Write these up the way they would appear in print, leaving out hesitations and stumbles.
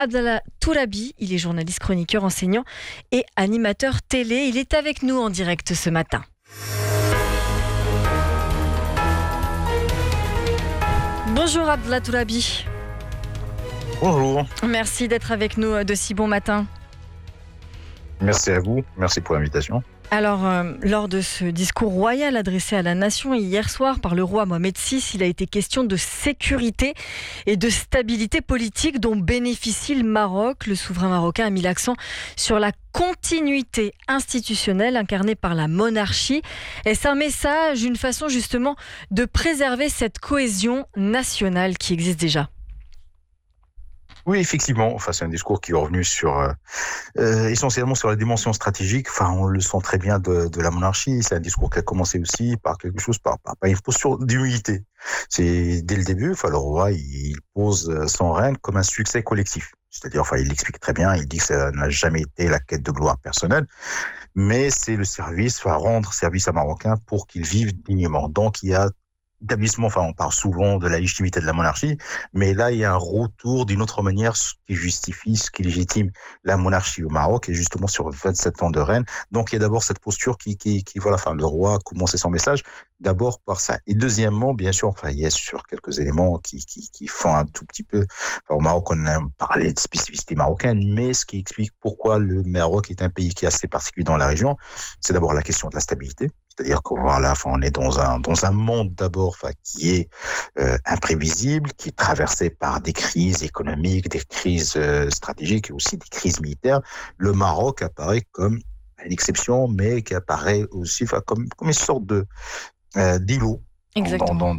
Abdallah Tourabi, il est journaliste, chroniqueur, enseignant et animateur télé. Il est avec nous en direct ce matin. Bonjour Abdallah Tourabi. Bonjour. Merci d'être avec nous de si bon matin. Merci à vous, merci pour l'invitation. Alors, lors de ce discours royal adressé à la nation hier soir par le roi Mohamed VI, il a été question de sécurité et de stabilité politique dont bénéficie le Maroc. Le souverain marocain a mis l'accent sur la continuité institutionnelle incarnée par la monarchie. Est-ce un message, une façon justement de préserver cette cohésion nationale qui existe déjà ? Oui, effectivement. Enfin, c'est un discours qui est revenu sur essentiellement sur la dimension stratégique. Enfin, on le sent très bien de la monarchie. C'est un discours qui a commencé aussi par quelque chose, par une posture d'humilité. C'est dès le début. Enfin, le roi, il pose son règne comme un succès collectif. C'est-à-dire, enfin, il l'explique très bien. Il dit que ça n'a jamais été la quête de gloire personnelle, mais c'est le service, enfin, rendre service à Marocains pour qu'ils vivent dignement. Donc, il y a établissement, enfin, on parle souvent de la légitimité de la monarchie, mais là, il y a un retour d'une autre manière, ce qui justifie, ce qui légitime la monarchie au Maroc, et justement sur 27 ans de règne. Donc, il y a d'abord cette posture qui voilà, enfin, le roi a commencé son message, d'abord par ça. Et deuxièmement, bien sûr, enfin, il y a sur quelques éléments qui font un tout petit peu, enfin, au Maroc, on a parlé de spécificité marocaine, mais ce qui explique pourquoi le Maroc est un pays qui est assez particulier dans la région, c'est d'abord la question de la stabilité. C'est-à-dire que voilà, enfin, on est dans un monde d'abord, enfin, qui est imprévisible, qui est traversé par des crises économiques, des crises stratégiques et aussi des crises militaires. Le Maroc apparaît comme une exception, mais qui apparaît aussi, enfin, comme une sorte de d'îlot. Exactement.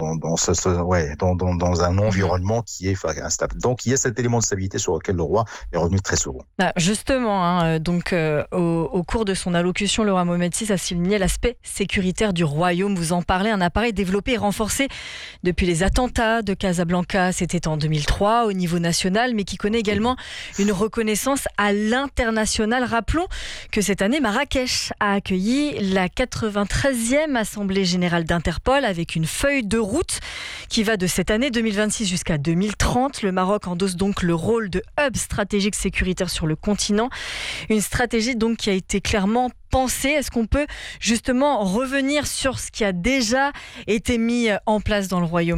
Dans un environnement qui est instable. Donc, il y a cet élément de stabilité sur lequel le roi est revenu très souvent. Justement, au cours de son allocution, le roi Mohamed VI a souligné l'aspect sécuritaire du royaume. Vous en parlez, un appareil développé et renforcé depuis les attentats de Casablanca, c'était en 2003 au niveau national, mais qui connaît également une reconnaissance à l'international. Rappelons que cette année, Marrakech a accueilli la 93e Assemblée générale d'Interpol, avec une feuille de route qui va de cette année 2026 jusqu'à 2030. Le Maroc endosse donc le rôle de hub stratégique sécuritaire sur le continent. Une stratégie donc qui a été clairement pensée. Est-ce qu'on peut justement revenir sur ce qui a déjà été mis en place dans le royaume ?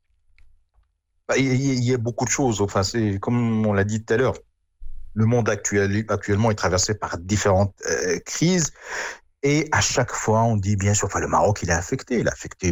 Il y a beaucoup de choses. Enfin, c'est comme on l'a dit tout à l'heure. Le monde actuellement est traversé par différentes crises. Et à chaque fois, on dit bien sûr, enfin, le Maroc, il est affecté. Il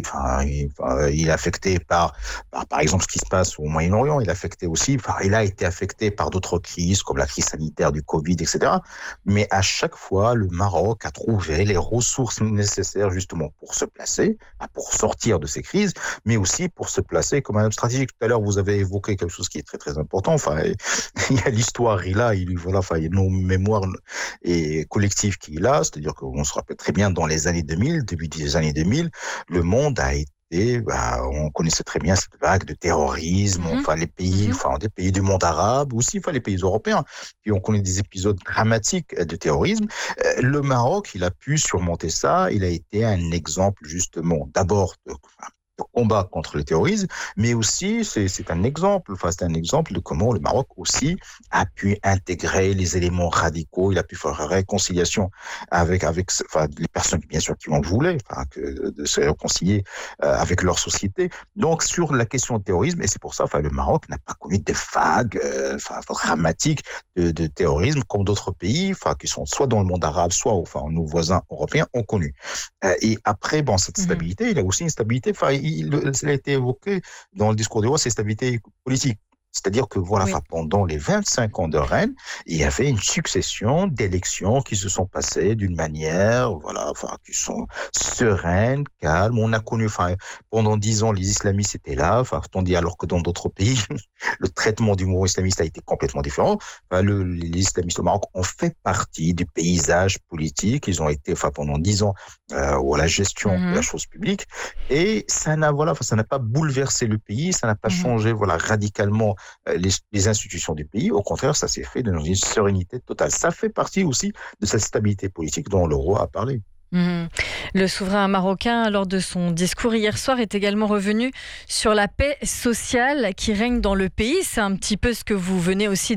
est affecté par exemple, ce qui se passe au Moyen-Orient. Il a été affecté par d'autres crises, comme la crise sanitaire du Covid, etc. Mais à chaque fois, le Maroc a trouvé les ressources nécessaires, justement, pour se placer, pour sortir de ces crises, mais aussi pour se placer comme un hub stratégique. Tout à l'heure, vous avez évoqué quelque chose qui est très, très important. Enfin, il y a l'histoire, il y a nos mémoires et collectives qui est là. C'est-à-dire qu'on se rappelle très bien dans les années 2000, début des années 2000, le monde a été, on connaissait très bien cette vague de terrorisme, les pays, des pays du monde arabe, aussi, les pays européens, qui ont connu des épisodes dramatiques de terrorisme. Le Maroc, il a pu surmonter ça. Il a été un exemple, justement, d'abord de combat contre le terrorisme, mais aussi c'est un exemple de comment le Maroc aussi a pu intégrer les éléments radicaux. Il a pu faire une réconciliation avec les personnes bien sûr qui en voulaient, de se réconcilier avec leur société. Donc sur la question du terrorisme, et c'est pour ça le Maroc n'a pas connu des vagues dramatiques de terrorisme comme d'autres pays qui sont soit dans le monde arabe, soit nos voisins européens ont connu. Et après cette stabilité, il a aussi une stabilité, ça a été évoqué dans le discours du roi, c'est stabilité politique. C'est-à-dire que pendant les 25 ans de règne, il y avait une succession d'élections qui se sont passées d'une manière, qui sont sereines, calmes. On a connu, pendant 10 ans, les islamistes étaient là, tandis alors que dans d'autres pays, le traitement du mouvement islamiste a été complètement différent. Les islamistes au Maroc ont fait partie du paysage politique. Ils ont été, pendant 10 ans, à la gestion de la chose publique. Et ça n'a pas bouleversé le pays, ça n'a pas changé, radicalement les institutions du pays. Au contraire, ça s'est fait dans une sérénité totale. Ça fait partie aussi de cette stabilité politique dont le roi a parlé. Le souverain marocain, lors de son discours hier soir, est également revenu sur la paix sociale qui règne dans le pays. C'est un petit peu ce que vous venez aussi